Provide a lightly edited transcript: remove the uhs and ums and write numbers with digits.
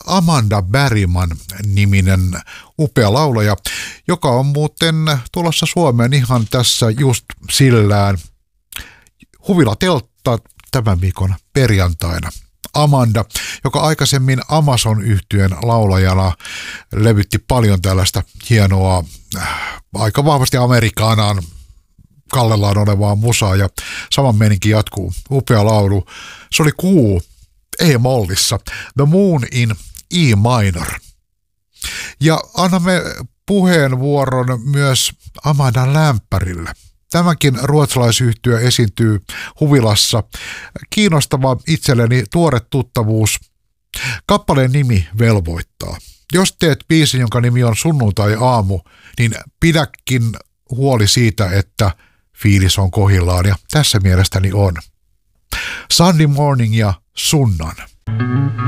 Amanda Bergman niminen upea laulaja, joka on muuten tulossa Suomeen ihan tässä just sillään. Huvila Teltta tämän viikon perjantaina. Amanda, joka aikaisemmin Amazon-yhtyeen laulajana levytti paljon tällaista hienoa, aika vahvasti Amerikanaan kallellaan olevaa musaa ja saman meininki jatkuu. Upea laulu. Se oli kuu E-mollissa. The Moon in E minor. Ja annamme puheenvuoron myös Amanda Lämpärille. Tämäkin ruotsalaisyhtyö esiintyy Huvilassa. Kiinnostava itselleni tuore tuttavuus. Kappaleen nimi velvoittaa. Jos teet biisin, jonka nimi on Sunnuntai-aamu, niin pidäkin huoli siitä, että fiilis on kohillaan, ja tässä mielestäni on. Sunday Morning ja Sunnan.